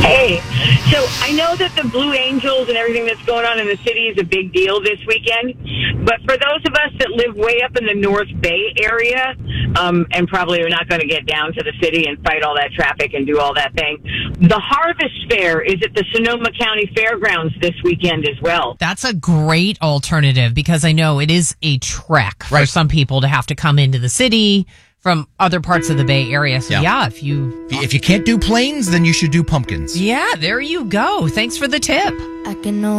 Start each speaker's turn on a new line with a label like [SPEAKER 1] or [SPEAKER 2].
[SPEAKER 1] Hey, so I know that the Blue Angels and everything that's going on in the city is a big deal this weekend, but for those of us that live way up in the North Bay area, and probably are not going to get down to the city and fight all that traffic and do all that thing, the Harvest Fair is at the Sonoma County Fairgrounds this weekend as well.
[SPEAKER 2] That's a great alternative because I know it is a trek for some people to have to come into the city from other parts of the Bay Area. So if you
[SPEAKER 3] can't do planes, then you should do pumpkins.
[SPEAKER 2] Yeah, there you go. Thanks for the tip.
[SPEAKER 4] I can